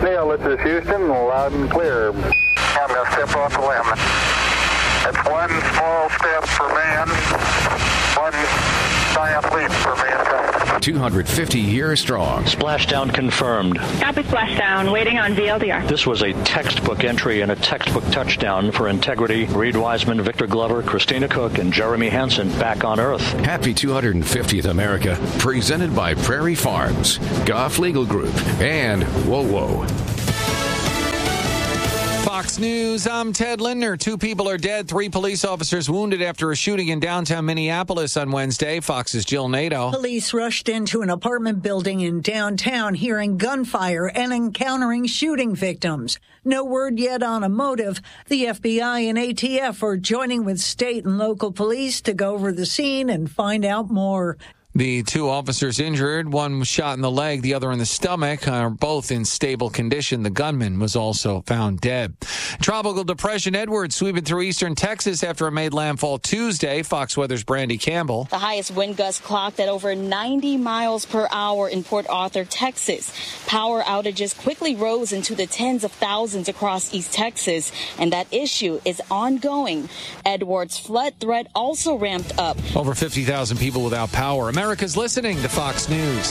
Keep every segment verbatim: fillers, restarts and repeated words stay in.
Neil, this is Houston, loud and clear. I'm going to step off the limb. It's one small step for man, one giant leap for mankind. two hundred fifty years strong. Splashdown confirmed. Copy splashdown, waiting on V L D R. This was a textbook entry and a textbook touchdown for integrity. Reed Wiseman, Victor Glover, Christina Cook, and Jeremy Hansen back on Earth. Happy two hundred fiftieth America. Presented by Prairie Farms, Goff Legal Group, and Whoa Whoa. Fox News, I'm Ted Lindner. Two people are dead, three police officers wounded after a shooting in downtown Minneapolis on Wednesday. Fox's Jill Nato. Police rushed into an apartment building in downtown, hearing gunfire and encountering shooting victims. No word yet on a motive. The F B I and A T F are joining with state and local police to go over the scene and find out more. The two officers injured, one was shot in the leg, the other in the stomach, are both in stable condition. The gunman was also found dead. Tropical depression Edward sweeping through eastern Texas after it made landfall Tuesday. Fox Weather's Brandy Campbell. The highest wind gust clocked at over ninety miles per hour in Port Arthur, Texas. Power outages quickly rose into the tens of thousands across East Texas, and that issue is ongoing. Edward's flood threat also ramped up. Over fifty thousand people without power. America's listening to Fox News.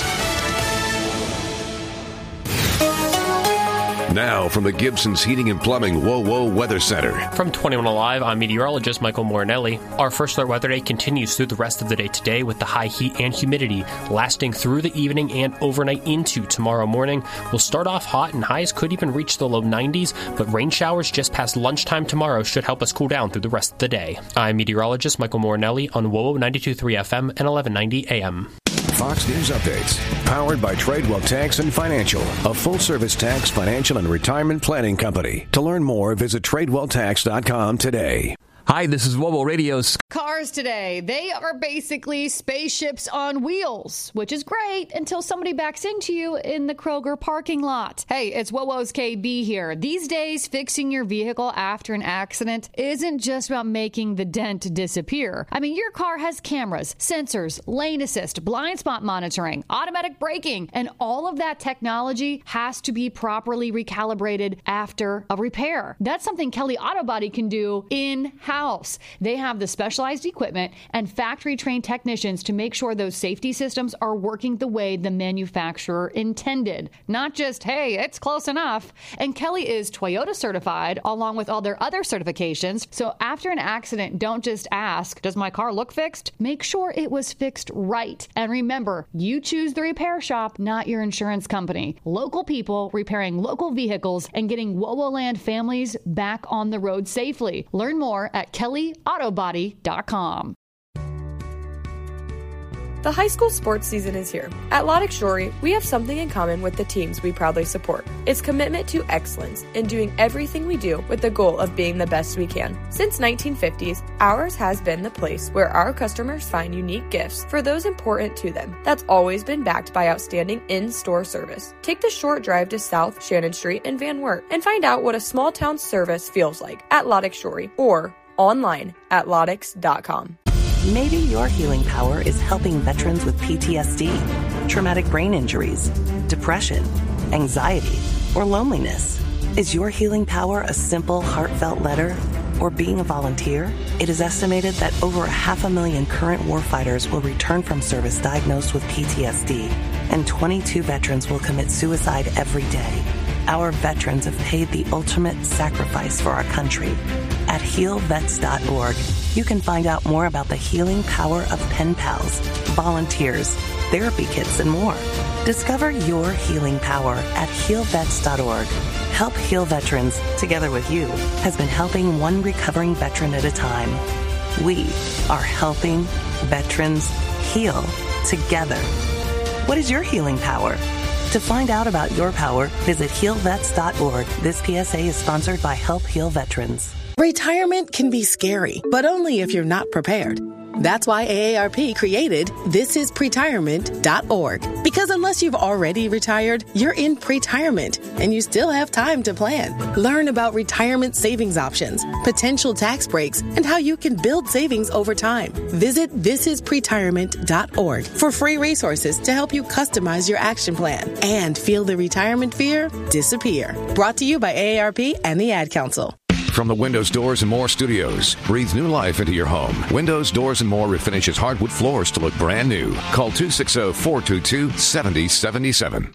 Now from the Gibson's Heating and Plumbing Whoa Whoa Weather Center. From twenty-one Alive, I'm meteorologist Michael Morinelli. Our First Alert Weather Day continues through the rest of the day today with the high heat and humidity lasting through the evening and overnight into tomorrow morning. We'll start off hot and highs could even reach the low nineties, but rain showers just past lunchtime tomorrow should help us cool down through the rest of the day. I'm meteorologist Michael Morinelli on Whoa Whoa ninety-two point three F M and eleven ninety A M. Fox News Updates, powered by Tradewell Tax and Financial, a full-service tax, financial, and retirement planning company. To learn more, visit tradewell tax dot com today. Hi, this is Whoa Whoa Radio's. Cars today, they are basically spaceships on wheels, which is great until somebody backs into you in the Kroger parking lot. Hey, it's Whoa Whoa's K B here. These days, fixing your vehicle after an accident isn't just about making the dent disappear. I mean, your car has cameras, sensors, lane assist, blind spot monitoring, automatic braking, and all of that technology has to be properly recalibrated after a repair. That's something Kelly Auto Body can do in-house. House. They have the specialized equipment and factory-trained technicians to make sure those safety systems are working the way the manufacturer intended. Not just, hey, it's close enough. And Kelly is Toyota certified along with all their other certifications. So after an accident, don't just ask, does my car look fixed? Make sure it was fixed right. And remember, you choose the repair shop, not your insurance company. Local people repairing local vehicles and getting WoWoland families back on the road safely. Learn more at kelly auto body dot com. The high school sports season is here. At Lodick Shorey, we have something in common with the teams we proudly support. It's commitment to excellence in doing everything we do with the goal of being the best we can. Since nineteen fifties, ours has been the place where our customers find unique gifts for those important to them. That's always been backed by outstanding in-store service. Take the short drive to South Shannon Street in Van Wert and find out what a small town service feels like at Lodick Shorey or online at loddicks dot com. Maybe your healing power is helping veterans with P T S D, traumatic brain injuries, depression, anxiety, or loneliness. Is your healing power a simple, heartfelt letter or being a volunteer? It is estimated that over a half a million current warfighters will return from service diagnosed with P T S D, and twenty-two veterans will commit suicide every day. Our veterans have paid the ultimate sacrifice for our country. At heal vets dot org, you can find out more about the healing power of pen pals, volunteers, therapy kits, and more. Discover your healing power at heal vets dot org. Help Heal Veterans, together with you, has been helping one recovering veteran at a time. We are helping veterans heal together. What is your healing power? To find out about your power, visit heal vets dot org. This P S A is sponsored by Help Heal Veterans. Retirement can be scary, but only if you're not prepared. That's why A A R P created this is pretirement dot org. Because unless you've already retired, you're in pretirement and you still have time to plan. Learn about retirement savings options, potential tax breaks, and how you can build savings over time. Visit this is pretirement dot org for free resources to help you customize your action plan and feel the retirement fear disappear. Brought to you by A A R P and the Ad Council. From the Windows Doors and More studios, breathe new life into your home. Windows Doors and More refinishes hardwood floors to look brand new. Call two six zero, four two two, seven zero seven seven.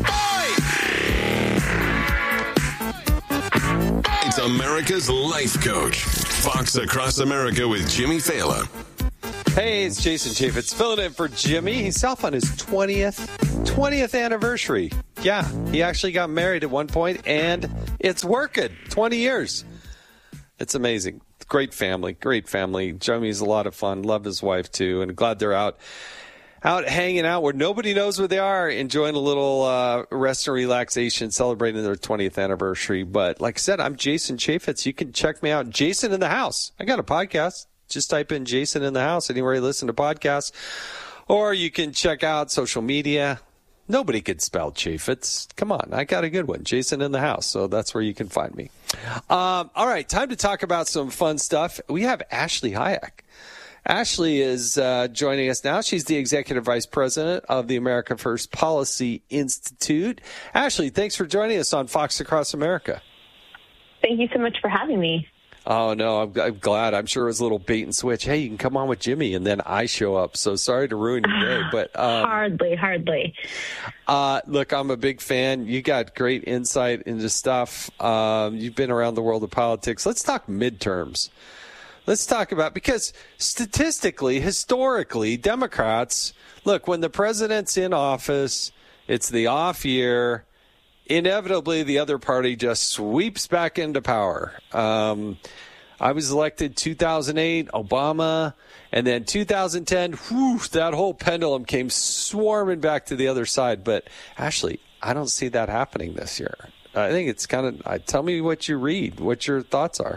It's America's Life Coach. Fox Across America with Jimmy Fallon. Hey, it's Jason Chaffetz filling in for Jimmy. He's off on his twentieth, twentieth anniversary. Yeah, he actually got married at one point, and it's working. twenty years. It's amazing. Great family, great family. Jimmy's a lot of fun. Love his wife, too, and glad they're out out hanging out where nobody knows where they are, enjoying a little uh, rest and relaxation, celebrating their twentieth anniversary. But like I said, I'm Jason Chaffetz. You can check me out. Jason in the House. I got a podcast. Just type in Jason in the House anywhere you listen to podcasts. Or you can check out social media. Nobody could spell Chaffetz. Come on, I got a good one. Jason in the House. So that's where you can find me. Um, all right, time to talk about some fun stuff. We have Ashley Hayek. Ashley is uh, joining us now. She's the Executive Vice President of the America First Policy Institute. Ashley, thanks for joining us on Fox Across America. Thank you so much for having me. Oh, no, I'm, I'm glad. I'm sure it was a little bait and switch. Hey, you can come on with Jimmy, and then I show up. So sorry to ruin your day. But um, Hardly, hardly. Uh, look, I'm a big fan. You got great insight into stuff. Um, you've been around the world of politics. Let's talk midterms. Let's talk about, because statistically, historically, Democrats, look, when the president's in office, it's the off year. Inevitably, the other party just sweeps back into power. Um, I was elected two thousand eight, Obama, and then two thousand ten, whew, that whole pendulum came swarming back to the other side. But, Ashley, I don't see that happening this year. I think it's kind of, uh, tell me what you read, what your thoughts are.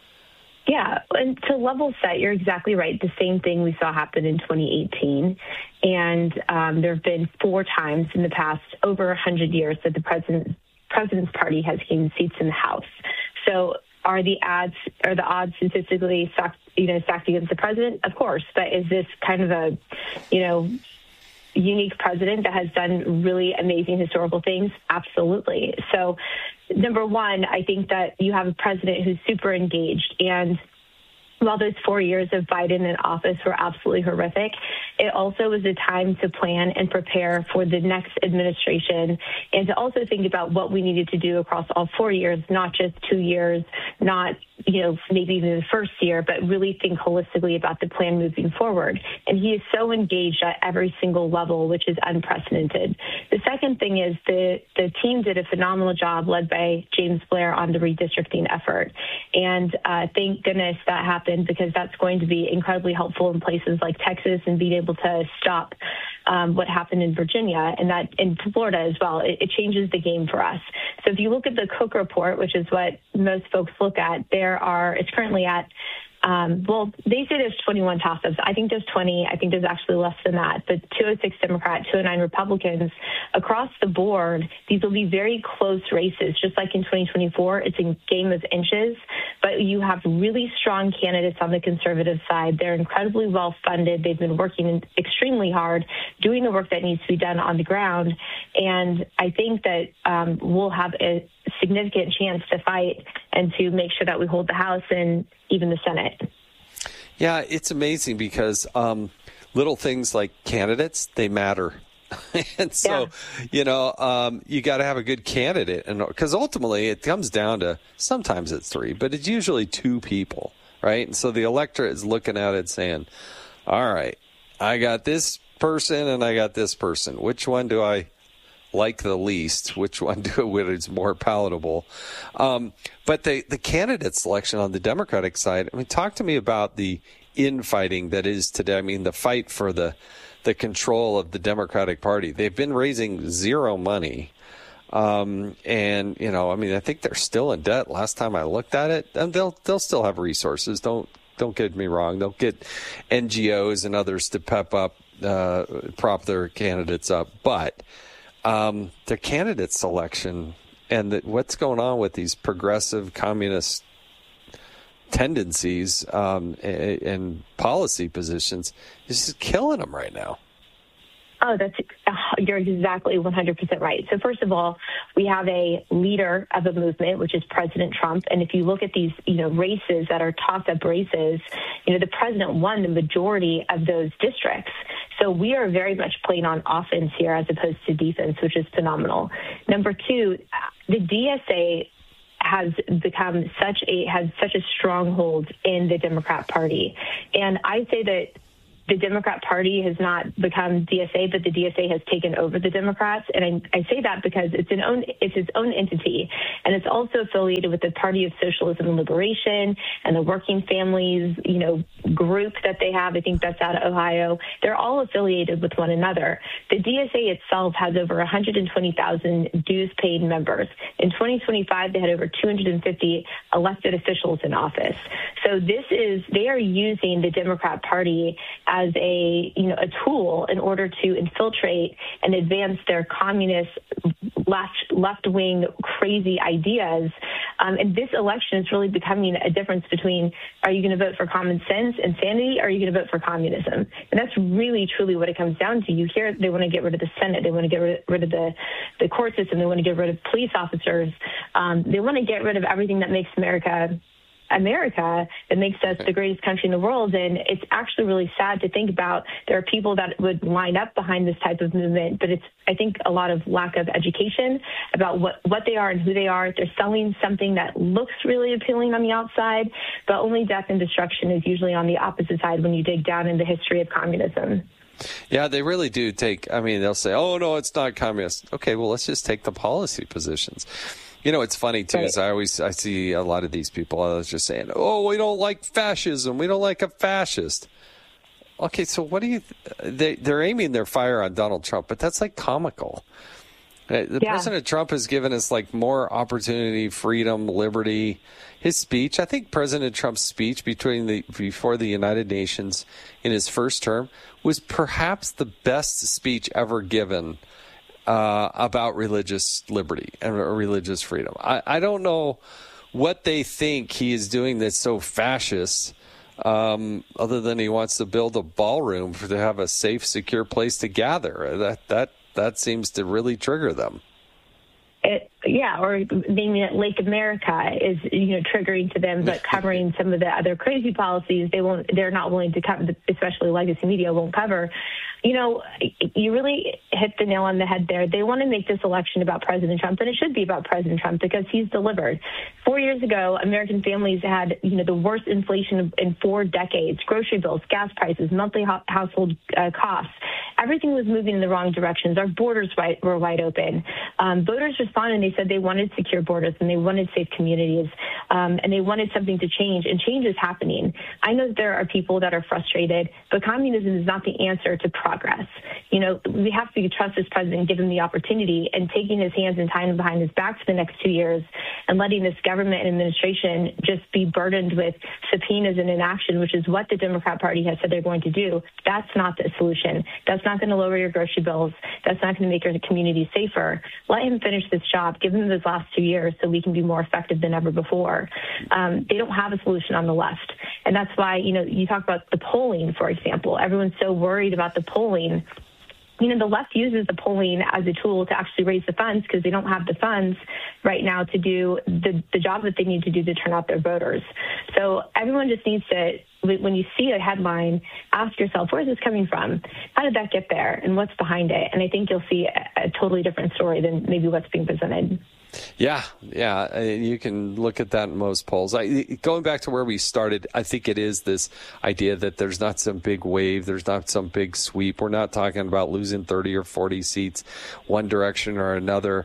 Yeah, and to level set, you're exactly right. The same thing we saw happen in twenty eighteen. And um, there have been four times in the past over one hundred years that the president, president's party has gained seats in the House. So are the odds, are the odds statistically stacked, you know, stacked against the president? Of course. But is this kind of a, you know, unique president that has done really amazing historical things? Absolutely. So, number one, I think that you have a president who's super engaged. And while those four years of Biden in office were absolutely horrific, it also was a time to plan and prepare for the next administration, and to also think about what we needed to do across all four years, not just two years, not, you know, maybe even the first year, but really think holistically about the plan moving forward. And he is so engaged at every single level, which is unprecedented. The second thing is the, the team did a phenomenal job led by James Blair on the redistricting effort. And uh, thank goodness that happened, because that's going to be incredibly helpful in places like Texas and being able to stop um, what happened in Virginia, and that in Florida as well. It, it changes the game for us. So if you look at the Cook report, which is what most folks look at, there are, it's currently at, um, well, they say there's twenty-one toss-ups. I think there's twenty. I think there's actually less than that. But two oh six Democrat, two oh nine Republicans. Across the board, these will be very close races. Just like in twenty twenty-four, it's a game of inches. But you have really strong candidates on the conservative side. They're incredibly well-funded. They've been working extremely hard, doing the work that needs to be done on the ground. And I think that um, we'll have a significant chance to fight and to make sure that we hold the House and even the Senate. Yeah, it's amazing because um, little things like candidates, they matter. And so, yeah. you know, um, you got to have a good candidate, and because ultimately it comes down to, sometimes it's three, but it's usually two people, right? And so the electorate is looking at it saying, all right, I got this person and I got this person. Which one do I like the least? Which one do is more palatable? Um, but the, the candidate selection on the Democratic side, I mean, talk to me about the infighting that is today. I mean, the fight for the the control of the Democratic Party. They've been raising zero money. Um, and, you know, I mean, I think they're still in debt. Last time I looked at it, and they'll they'll still have resources. Don't Don't get me wrong. They'll get N G Os and others to pep up, uh, prop their candidates up. But um, their candidate selection and the, what's going on with these progressive communist tendencies um, and, and policy positions is just killing them right now. Oh, that's you're exactly one hundred percent right. So first of all, we have a leader of a movement, which is President Trump. And if you look at these, you know, races that are toss-up races, you know, the president won the majority of those districts. So we are very much playing on offense here as opposed to defense, which is phenomenal. Number two, the D S A has become such a has such a stronghold in the Democrat Party. And I say that the Democrat Party has not become D S A, but the D S A has taken over the Democrats. And I, I say that because it's an own, it's its own entity. And it's also affiliated with the Party of Socialism and Liberation and the Working Families, you know, group that they have. I think that's out of Ohio. They're all affiliated with one another. The D S A itself has over one hundred twenty thousand dues paid members. In twenty twenty-five, they had over two hundred fifty elected officials in office. So this is, they are using the Democrat Party as a, you know, a tool in order to infiltrate and advance their communist left, left-wing crazy ideas. Um, and this election is really becoming a difference between, are you going to vote for common sense and sanity, or are you going to vote for communism? And that's really, truly what it comes down to. You hear they want to get rid of the Senate. They want to get rid, rid of the, the court system. They want to get rid of police officers. Um, they want to get rid of everything that makes America America that makes us the greatest country in the world. And it's actually really sad to think about. There are people that would line up behind this type of movement, but it's, I think, a lot of lack of education about what, what they are and who they are. They're selling something that looks really appealing on the outside, but only death and destruction is usually on the opposite side when you dig down in the history of communism. Yeah, they really do take, I mean, they'll say, oh, no, it's not communist. Okay, well, let's just take the policy positions. You know, it's funny, too, right. is I always I see a lot of these people, I was just saying, oh, we don't like fascism. We don't like a fascist. Okay, so what do you – they, they're aiming their fire on Donald Trump, but that's, like, comical. The yeah. President Trump has given us, like, more opportunity, freedom, liberty. His speech, I think President Trump's speech between the before the United Nations in his first term was perhaps the best speech ever given Uh, about religious liberty and religious freedom. I, I don't know what they think he is doing that's so fascist, um, other than he wants to build a ballroom for, to have a safe, secure place to gather. That that that seems to really trigger them. It, yeah, or naming it Lake America is, you know, triggering to them, but covering some of the other crazy policies they won't. They're not willing to cover, especially legacy media won't cover. You know, you really hit the nail on the head there. They want to make this election about President Trump, and it should be about President Trump because he's delivered. Four years ago, American families had, you know, the worst inflation in four decades. Grocery bills, gas prices, monthly ho- household uh, costs. Everything was moving in the wrong directions. Our borders wide, were wide open. Um, voters responded, and they said they wanted secure borders, and they wanted safe communities, um, and they wanted something to change, and change is happening. I know that there are people that are frustrated, but communism is not the answer to progress. You know, we have to trust this president, give him the opportunity, and taking his hands and tying them behind his back for the next two years and letting this government and administration just be burdened with subpoenas and inaction, which is what the Democrat Party has said they're going to do. That's not the solution. That's not going to lower your grocery bills. That's not going to make your community safer. Let him finish this job. Give him those last two years so we can be more effective than ever before. Um, they don't have a solution on the left. And that's why, you know, you talk about the polling, for example. Everyone's so worried about the polling. You know, the left uses the polling as a tool to actually raise the funds because they don't have the funds right now to do the, the job that they need to do to turn out their voters. So everyone just needs to, when you see a headline, ask yourself, where is this coming from? How did that get there? And what's behind it? And I think you'll see a, a totally different story than maybe what's being presented. Yeah, yeah, you can look at that in most polls. I, going back to where we started, I think it is this idea that there's not some big wave, there's not some big sweep. We're not talking about losing thirty or forty seats one direction or another.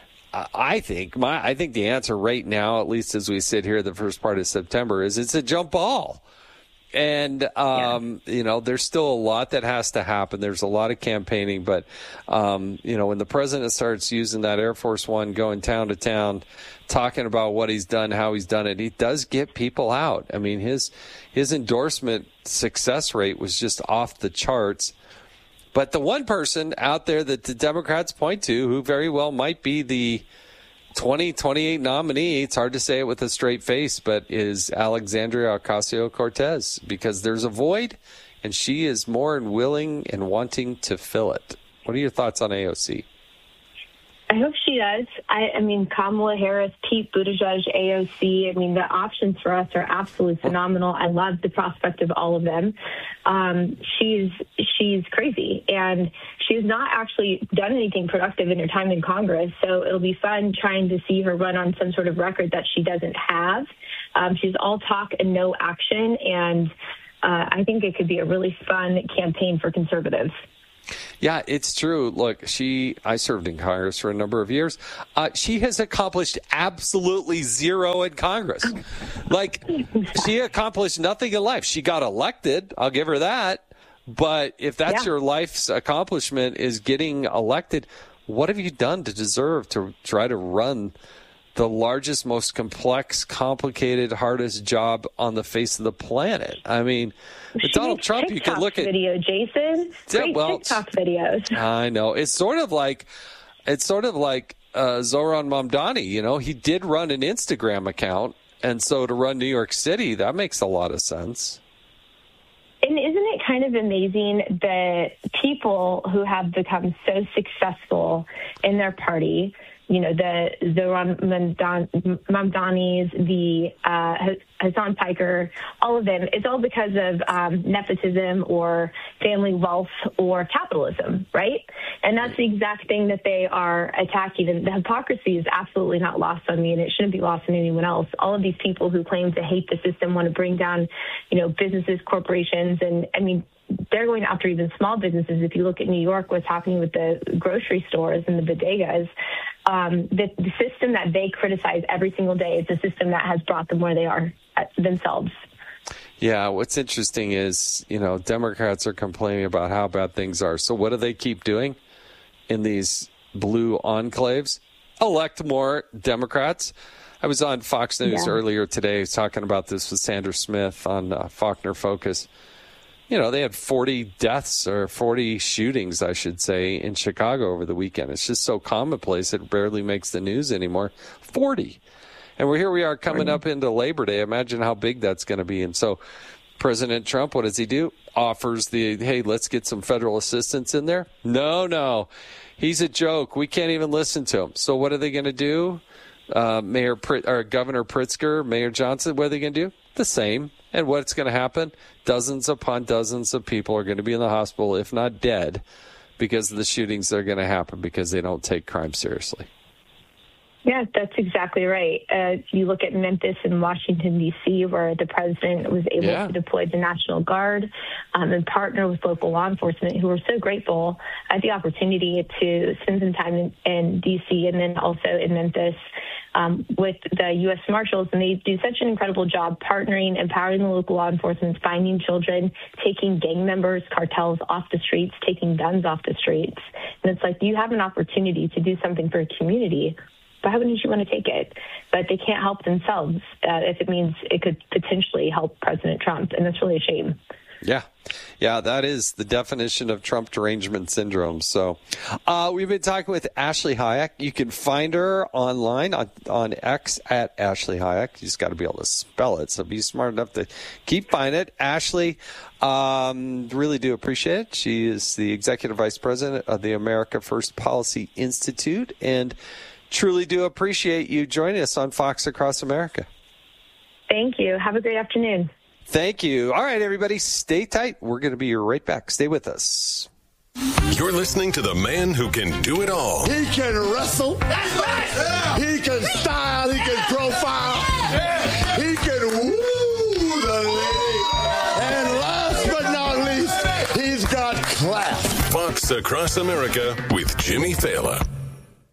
I think my I think the answer right now, at least as we sit here the first part of September, is it's a jump ball. And, um, yeah. you know, there's still a lot that has to happen. There's a lot of campaigning. But, um, you know, when the president starts using that Air Force One, going town to town, talking about what he's done, how he's done it, he does get people out. I mean, his his endorsement success rate was just off the charts. But the one person out there that the Democrats point to who very well might be the twenty twenty-eight nominee, it's hard to say it with a straight face, but is Alexandria Ocasio-Cortez, because there's a void and she is more than willing and wanting to fill it. What are your thoughts on A O C? I hope she does. I, I mean, Kamala Harris, Pete Buttigieg, A O C. I mean, the options for us are absolutely phenomenal. I love the prospect of all of them. Um, she's she's crazy, and she's not actually done anything productive in her time in Congress. So it'll be fun trying to see her run on some sort of record that she doesn't have. Um, she's all talk and no action, and uh, I think it could be a really fun campaign for conservatives. Yeah, it's true. Look, she, I served in Congress for a number of years. Uh, she has accomplished absolutely zero in Congress. Like, she accomplished nothing in life. She got elected. I'll give her that. But if that's yeah. your life's accomplishment is getting elected, what have you done to deserve to try to run the largest, most complex, complicated, hardest job on the face of the planet? I mean, with Donald Trump, TikTok you could look at video, Jason. Great yeah, well, TikTok videos. I know. It's sort of like it's sort of like uh, Zohran Mamdani. You know, he did run an Instagram account, and so to run New York City, that makes a lot of sense. And isn't it kind of amazing that people who have become so successful in their party, you know, the Zohran Mamdanis, the uh, Hassan Piker, all of them, it's all because of um, nepotism or family wealth or capitalism, right? And that's the exact thing that they are attacking. And the hypocrisy is absolutely not lost on me, and it shouldn't be lost on anyone else. All of these people who claim to hate the system want to bring down, you know, businesses, corporations, and, I mean, they're going after even small businesses. If you look at New York, what's happening with the grocery stores and the bodegas, um, the, the system that they criticize every single day is the system that has brought them where they are themselves. Yeah, what's interesting is, you know, Democrats are complaining about how bad things are. So what do they keep doing in these blue enclaves? Elect more Democrats. I was on Fox News yeah. earlier today talking about this with Sandra Smith on uh, Faulkner Focus. You know, they had forty deaths or forty shootings, I should say, in Chicago over the weekend. It's just so commonplace it barely makes the news anymore. forty. And we're here we are coming up into Labor Day. Imagine how big that's going to be. And so President Trump, what does he do? Offers the, hey, let's get some federal assistance in there. No, no. He's a joke. We can't even listen to him. So what are they going to do? Uh, Mayor Prit- or Governor Pritzker, Mayor Johnson, what are they going to do? The same. And what's going to happen? Dozens upon dozens of people are going to be in the hospital, if not dead, because of the shootings that are going to happen because they don't take crime seriously. Yeah, that's exactly right. Uh, you look at Memphis and Washington, D C, where the president was able yeah. to deploy the National Guard um, and partner with local law enforcement, who were so grateful. I had the opportunity to spend some time in, in D C and then also in Memphis um, with the U S Marshals, and they do such an incredible job partnering, empowering the local law enforcement, finding children, taking gang members, cartels off the streets, taking guns off the streets. And it's like, you have an opportunity to do something for a community. Why wouldn't you want to take it? But they can't help themselves uh, if it means it could potentially help President Trump, and that's really a shame. Yeah. Yeah, that is the definition of Trump derangement syndrome. So uh, we've been talking with Ashley Hayek. You can find her online on, on X at Ashley Hayek. You just got to be able to spell it, so be smart enough to keep finding it. Ashley, um, really do appreciate it. She is the Executive Vice President of the America First Policy Institute, and truly do appreciate you joining us on Fox Across America. Thank you. Have a great afternoon. Thank you. All right, everybody, stay tight. We're going to be right back. Stay with us. You're listening to the man who can do it all. He can wrestle. That's right. Yeah. He can style. He can profile. Yeah. He can woo the lady. And last but not least, he's got class. Fox Across America with Jimmy Failla.